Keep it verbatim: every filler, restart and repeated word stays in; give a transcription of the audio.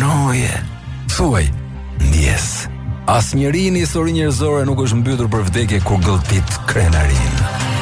Pranoje. Thuaj, ndjes. Asnjëri në histori njerëzore nuk është mbytur për vdekje kur gëlltit krenarin.